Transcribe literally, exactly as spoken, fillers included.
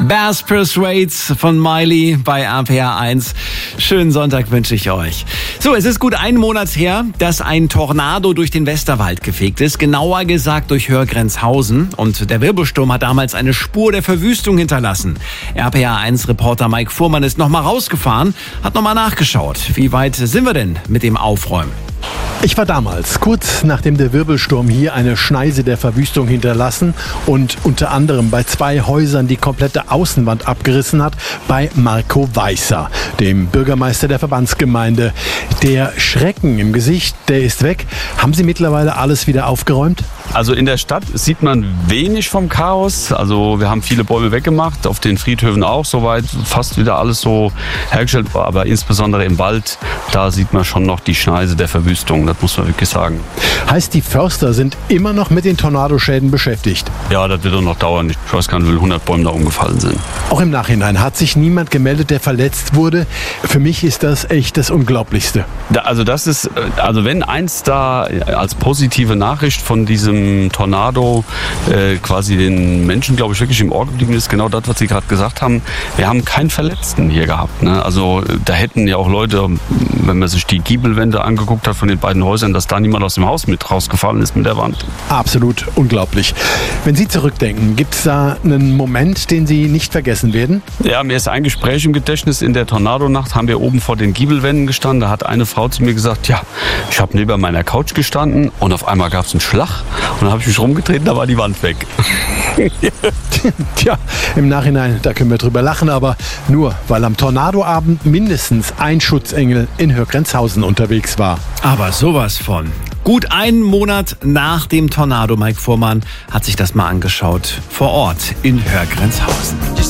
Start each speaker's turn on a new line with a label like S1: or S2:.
S1: Bass Persuades von Miley bei R P R eins. Schönen Sonntag wünsche ich euch. So, es ist gut einen Monat her, dass ein Tornado durch den Westerwald gefegt ist. Genauer gesagt durch Hörgrenzhausen. Und der Wirbelsturm hat damals eine Spur der Verwüstung hinterlassen. R P R eins Reporter Mike Fuhrmann ist nochmal rausgefahren, hat nochmal nachgeschaut. Wie weit sind wir denn mit dem Aufräumen?
S2: Ich war damals, kurz nachdem der Wirbelsturm hier eine Schneise der Verwüstung hinterlassen und unter anderem bei zwei Häusern die komplette Außenwand abgerissen hat, bei Marco Weißer, dem Bürgermeister der Verbandsgemeinde. Der Schrecken im Gesicht, der ist weg. Haben Sie mittlerweile alles wieder aufgeräumt?
S3: Also in der Stadt sieht man wenig vom Chaos. Also wir haben viele Bäume weggemacht, auf den Friedhöfen auch soweit, fast wieder alles so hergestellt war. Aber insbesondere im Wald, da sieht man schon noch die Schneise der Verwüstung, das muss man wirklich sagen.
S2: Heißt, die Förster sind immer noch mit den Tornadoschäden beschäftigt?
S3: Ja, das wird doch noch dauern. Ich weiß gar nicht, wie hundert Bäume da umgefallen sind.
S2: Auch im Nachhinein hat sich niemand gemeldet, der verletzt wurde. Für mich ist das echt das Unglaublichste.
S3: Da, also das ist, also wenn eins da als positive Nachricht von diesem Tornado äh, quasi den Menschen, glaube ich, wirklich im Ohr geblieben ist, genau das, was Sie gerade gesagt haben. Wir haben keinen Verletzten hier gehabt. Ne? Also da hätten ja auch Leute, wenn man sich die Giebelwände angeguckt hat von den beiden Häusern, dass da niemand aus dem Haus mit rausgefallen ist mit der Wand.
S2: Absolut unglaublich. Wenn Sie zurückdenken, gibt es da einen Moment, den Sie nicht vergessen werden?
S3: Ja, mir ist ein Gespräch im Gedächtnis. In der Tornadonacht haben wir oben vor den Giebelwänden gestanden. Da hat eine Frau zu mir gesagt, ja, ich habe neben meiner Couch gestanden und auf einmal gab es einen Schlag. Und dann habe ich mich rumgedreht und da war die Wand weg.
S2: Tja, im Nachhinein, da können wir drüber lachen, aber nur, weil am Tornadoabend mindestens ein Schutzengel in Hörgrenzhausen unterwegs war.
S1: Aber sowas von. Gut einen Monat nach dem Tornado, Mike Fuhrmann hat sich das mal angeschaut, vor Ort in Hörgrenzhausen.